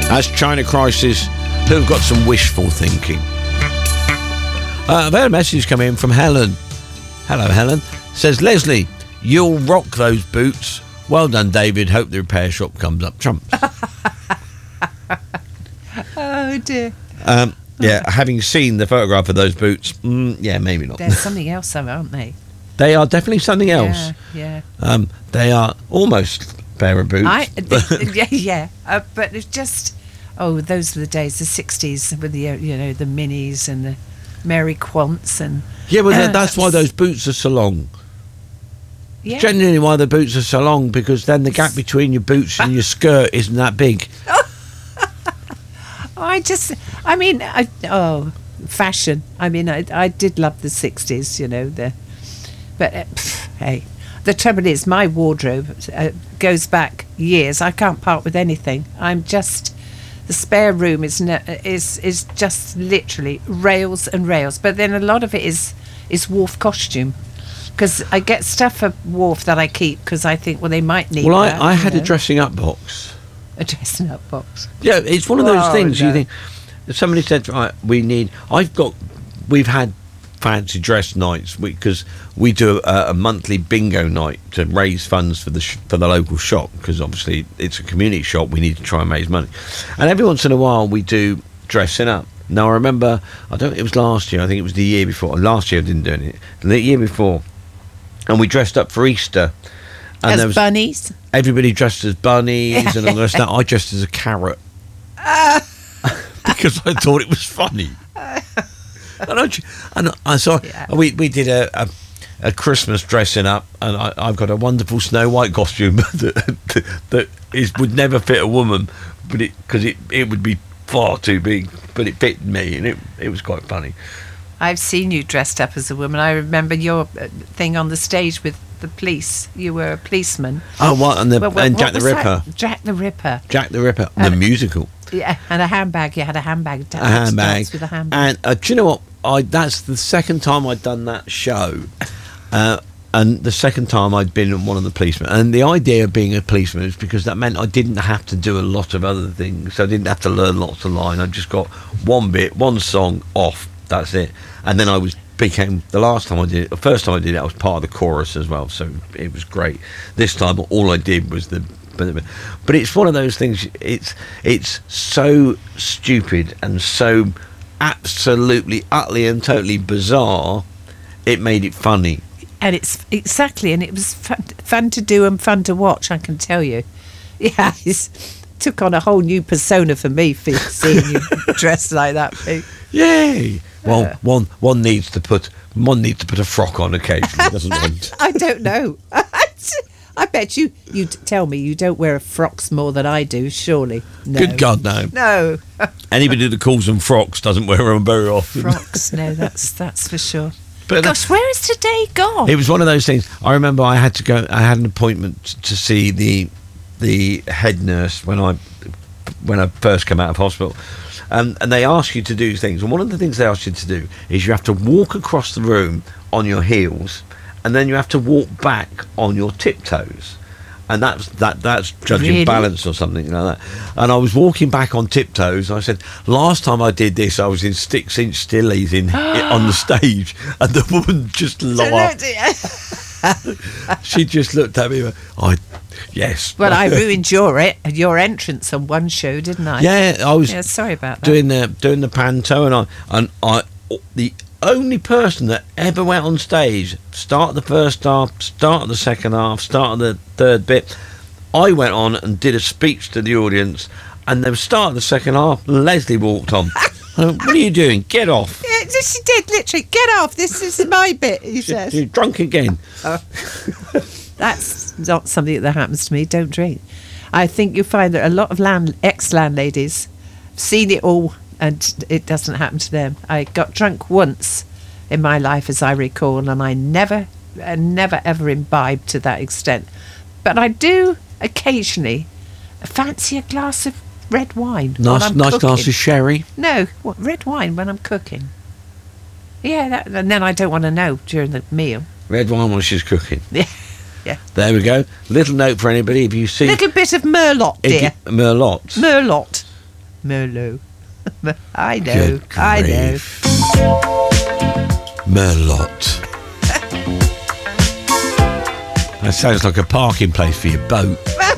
That's China Crisis, who've got some wishful thinking. I've had a message come in from Helen. Hello, Helen. Says, Leslie, you'll rock those boots. Well done, David. Hope the repair shop comes up trumps. Oh, dear. Yeah, having seen the photograph of those boots, yeah, maybe not. There's something else, though, aren't they? They are definitely something else. Yeah. They are almost a pair of boots. But it's just... Oh, those were the days, the 60s, with the, the minis and the Mary Quants and... Yeah, well, that's why those boots are so long. Yeah. Genuinely why the boots are so long, because then the gap between your boots and your skirt isn't that big. Fashion. I mean, I did love the 60s, but hey, the trouble is my wardrobe goes back years. I can't part with anything. The spare room is just literally rails and rails. But then a lot of it is Wharf costume, because I get stuff for Wharf that I keep because I think, well, they might need. Well, I had a dressing up box. A dressing up box. Yeah, it's one of those things. You think, somebody said, right, we've had fancy dress nights because we do a monthly bingo night to raise funds for the local shop, because obviously it's a community shop. We need to try and raise money, and every once in a while we do dressing up. Now I remember, it was last year. I think it was the year before. Last year I didn't do it. The year before, and we dressed up for Easter. And as there was bunnies. Everybody dressed as bunnies and all the rest of that. I dressed as a carrot because I thought it was funny. We did a Christmas dressing up, and I've got a wonderful Snow White costume that would never fit a woman, but because it would be far too big, but it fit me, and it was quite funny. I've seen you dressed up as a woman. I remember your thing on the stage with the police. You were a policeman. Oh, what? And Jack the Ripper. Jack the Ripper. Jack the Ripper, the musical. Yeah, and a handbag. You had a handbag. A handbag. With a handbag. And do you know what? That's the second time I'd done that show. And the second time I'd been one of the policemen. And the idea of being a policeman is because that meant I didn't have to do a lot of other things. So I didn't have to learn lots of lines. I just got one bit, one song off. That's it. And then became the last time I did it. The first time I did it, I was part of the chorus as well. So it was great. This time, all I did was But it's one of those things. It's so stupid and so absolutely, utterly, and totally bizarre. It made it funny. And it's exactly, and it was fun to do and fun to watch, I can tell you. Yeah, it took on a whole new persona for me for seeing you dressed like that. Yay! Well, one needs to put a frock on occasionally, doesn't it? I don't know. I bet you tell me you don't wear frocks more than I do, surely. No. Good God, no. No. Anybody that calls them frocks doesn't wear them very often. Frocks, no, that's for sure. But gosh, where is today gone? It was one of those things. I remember I had an appointment to see the head nurse when I first came out of hospital. And they ask you to do things. And one of the things they ask you to do is you have to walk across the room on your heels, and then you have to walk back on your tiptoes. And that's judging balance or something like that. And I was walking back on tiptoes, and I said, last time I did this, I was in 6-inch stillies on the stage, and the woman just laughed. She just looked at me and went, yes. Well, I ruined your entrance on one show, didn't I? Yeah, I was. Yeah, sorry about that. Doing the panto, and I the only person that ever went on stage, start of the first half, start of the second half, start of the third bit. I went on and did a speech to the audience, and the start of the second half, Leslie walked on. What are you doing? Get off. Yeah, she did, literally. Get off. This is my bit, he says. You're drunk again. That's not something that happens to me. Don't drink. I think you'll find that a lot of ex-landladies have seen it all, and it doesn't happen to them. I got drunk once in my life, as I recall, and I never ever imbibed to that extent. But I do occasionally fancy a glass of red wine. Nice glass of sherry. No, red wine when I'm cooking. Yeah, and then I don't want to know during the meal. Red wine when she's cooking. Yeah. Yeah. There we go. Little note for anybody if you see. Little bit of Merlot, dear. Merlot. Merlot. I know. Good I know. grief. Merlot. That sounds like a parking place for your boat.